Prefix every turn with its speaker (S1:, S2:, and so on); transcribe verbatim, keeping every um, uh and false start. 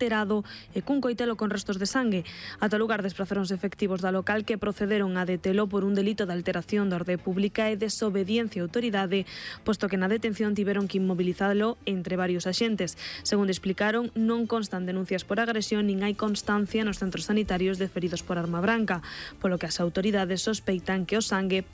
S1: alterado e cun coitelo con restos de sangue. Ata o lugar desprazaronse efectivos da local que procederon a detelo por un delito de alteración da orde pública e desobediencia á autoridade, posto que na detención tiveron que inmobilizalo entre varios axentes. Segundo explicaron, non constan denuncias por agresión nin hai constancia nos centros sanitarios de feridos por arma branca, polo que as autoridades sospeitan que o sangue